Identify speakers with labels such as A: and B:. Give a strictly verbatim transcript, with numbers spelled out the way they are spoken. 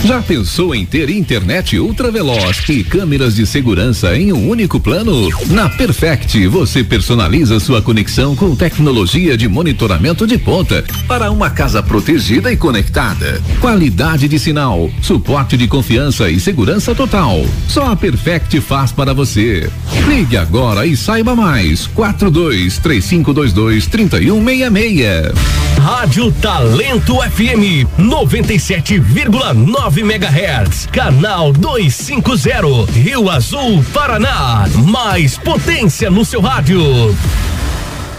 A: Já pensou em ter internet ultra veloz e câmeras de segurança em um único plano? Na Perfect, você personaliza sua conexão com tecnologia de monitoramento de ponta para uma casa protegida e conectada. Qualidade de sinal, suporte de confiança e segurança total. Só a Perfect faz para você. Ligue agora e saiba mais. quatro dois três cinco dois dois, três um seis seis.
B: Rádio Talento F M noventa e sete vírgula nove megahertz, canal duzentos e cinquenta, Rio Azul, Paraná. Mais potência no seu rádio.